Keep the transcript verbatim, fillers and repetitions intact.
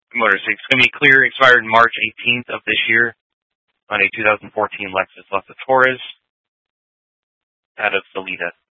motorcycle. It's going to be clear, expired March eighteenth of this year on a two thousand fourteen Lexus Lexus Taurus out of Salida.